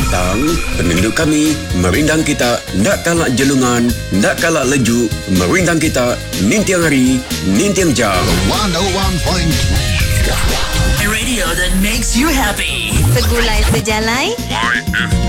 datang, penunduk kami, merindang kita, nak kalak jelungan, nak kalak leju, merindang kita, nintiang hari, nintiang jam. 101.3 Radio that makes you happy. Segulai sejalai.